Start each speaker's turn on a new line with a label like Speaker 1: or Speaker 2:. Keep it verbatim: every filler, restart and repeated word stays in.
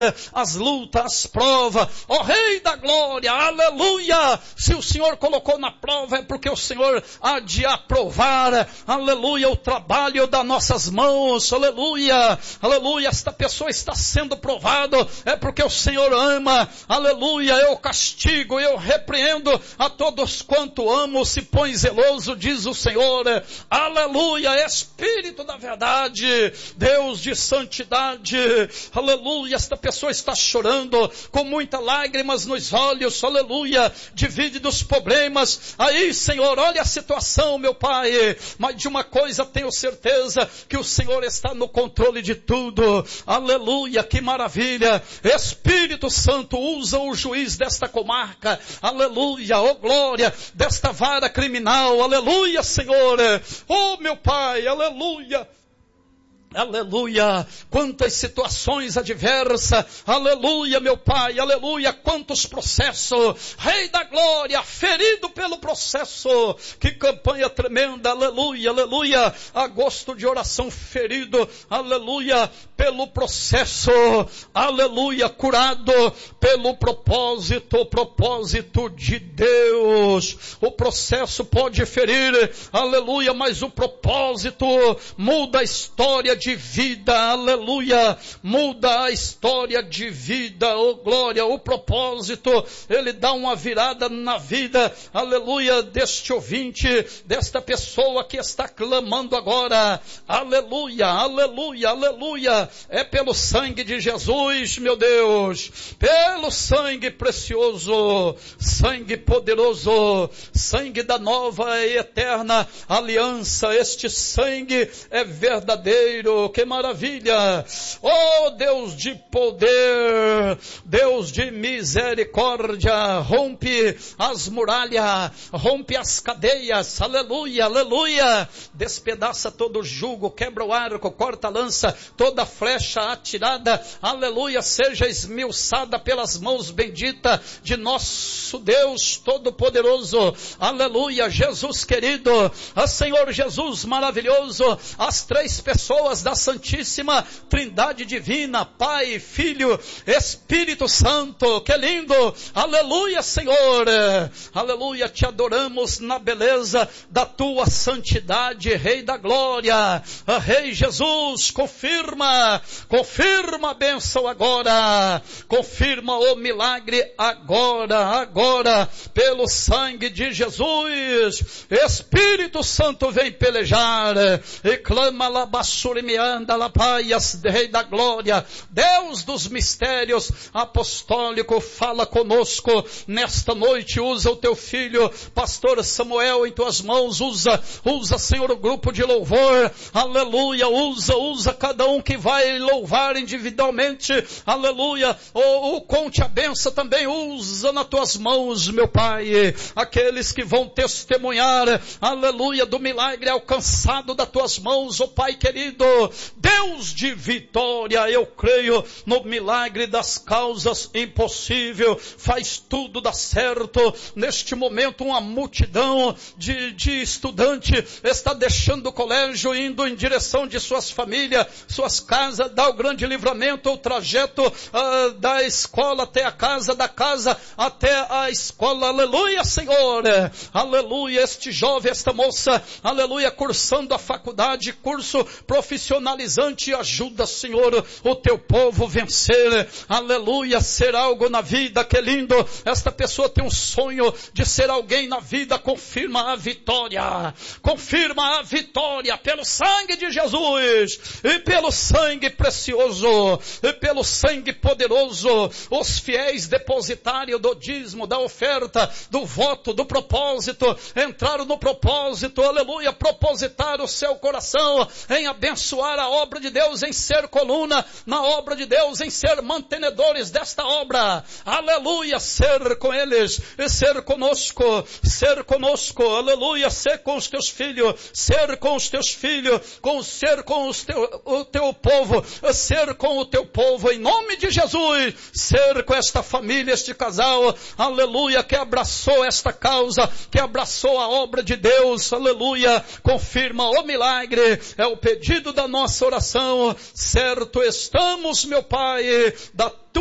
Speaker 1: as lutas, as provas, ó Rei da Glória, aleluia, se o Senhor colocou na prova é porque o Senhor há de aprovar, aleluia, o trabalho das nossas mãos, aleluia, aleluia, esta pessoa está sendo provado, é porque o Senhor ama, aleluia, eu castigo, eu repreendo a todos quanto amo, se põe zeloso, diz o Senhor, aleluia, Espírito da verdade, Deus de santidade, aleluia, esta pessoa A pessoa está chorando com muitas lágrimas nos olhos, aleluia, divide dos problemas, aí Senhor, olha a situação meu Pai, mas de uma coisa tenho certeza, que o Senhor está no controle de tudo, aleluia, que maravilha, Espírito Santo, usa o juiz desta comarca, aleluia, oh glória, desta vara criminal, aleluia Senhor, oh meu Pai, aleluia, aleluia, quantas situações adversas, aleluia meu Pai, aleluia, quantos processos, Rei da Glória, ferido pelo processo, que campanha tremenda, aleluia, aleluia, agosto de oração ferido, aleluia, pelo processo, aleluia, curado pelo propósito, propósito de Deus, o processo pode ferir, aleluia, mas o propósito muda a história de vida, aleluia, muda a história de vida, oh glória, o propósito, ele dá uma virada na vida, aleluia, deste ouvinte, desta pessoa que está clamando agora, aleluia, aleluia, aleluia, é pelo sangue de Jesus, meu Deus, pelo sangue precioso, sangue poderoso, sangue da nova e eterna aliança, este sangue é verdadeiro, que maravilha, oh Deus de poder, Deus de misericórdia, rompe as muralhas, rompe as cadeias, aleluia, aleluia, despedaça todo o jugo, quebra o arco, corta a lança, toda flecha atirada, aleluia, seja esmiuçada pelas mãos benditas de nosso Deus Todo-Poderoso, aleluia, Jesus querido, a Senhor Jesus maravilhoso, as três pessoas da Santíssima Trindade Divina, Pai, Filho, Espírito Santo, que lindo, aleluia Senhor, aleluia, te adoramos na beleza da tua santidade, Rei da Glória, Rei Jesus, confirma, confirma a bênção agora, confirma o milagre agora, agora, pelo sangue de Jesus, Espírito Santo vem pelejar, e clama lá me anda lá paias, Rei da Glória, Deus dos mistérios apostólico, fala conosco nesta noite, usa o teu filho, pastor Samuel em tuas mãos, usa, usa Senhor o grupo de louvor, aleluia, usa, usa cada um que vai louvar individualmente, aleluia, o, o conte a benção também, usa nas tuas mãos, meu Pai, aqueles que vão testemunhar, aleluia, do milagre alcançado das tuas mãos, ó Pai querido, Deus de vitória, eu creio no milagre das causas impossíveis, faz tudo dar certo, neste momento uma multidão de, de estudantes está deixando o colégio, indo em direção de suas famílias, suas casas, dá o grande livramento, o trajeto uh, da escola até a casa, da casa até a escola, aleluia Senhor, aleluia, este jovem, esta moça, aleluia, cursando a faculdade, curso profissionalizante, ajuda Senhor, o teu povo vencer, aleluia, ser algo na vida, que lindo, esta pessoa tem um sonho de ser alguém na vida, confirma a vitória, confirma a vitória, pelo sangue de Jesus, e pelo sangue precioso, e pelo sangue poderoso, os fiéis depositários do dízimo, da oferta, do voto, do propósito, entraram no propósito, aleluia, propositaram o seu coração em abençoar a obra de Deus, em ser coluna na obra de Deus, em ser mantenedores desta obra, aleluia, ser com eles, e ser conosco, ser conosco, aleluia, ser com os teus filhos, ser com os teus filhos, com ser com os teu, o teu povo, povo, ser com o teu povo, em nome de Jesus, ser com esta família, este casal, aleluia, que abraçou esta causa, que abraçou a obra de Deus, aleluia, confirma o milagre, é o pedido da nossa oração, certo estamos, meu Pai, da